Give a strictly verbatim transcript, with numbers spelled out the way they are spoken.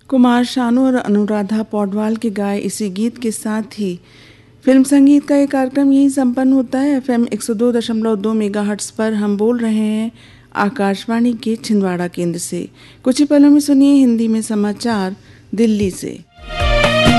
कुमार शानू और अनुराधा पौडवाल के गाए इसी गीत के साथ ही फिल्म संगीत का ये कार्यक्रम यही संपन्न होता है। एफएम एक सौ दो दशमलव दो मेगाहर्ट्ज पर हम बोल रहे हैं आकाशवाणी के छिंदवाड़ा केंद्र से। कुछ ही पलों में सुनिए हिंदी में समाचार दिल्ली से।